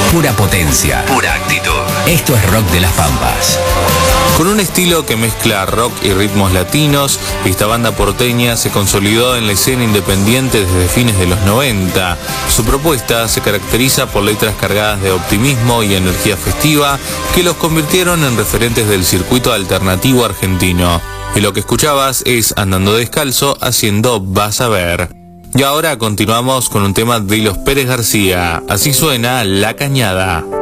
Pura potencia, pura actitud. Esto es Rock de las Pampas. Con un estilo que mezcla rock y ritmos latinos, esta banda porteña se consolidó en la escena independiente desde fines de los 90. Su propuesta se caracteriza por letras cargadas de optimismo y energía festiva que los convirtieron en referentes del circuito alternativo argentino. Y lo que escuchabas es Andando Descalzo haciendo Vas a Ver. Y ahora continuamos con un tema de los Pérez García. Así suena La Cañada.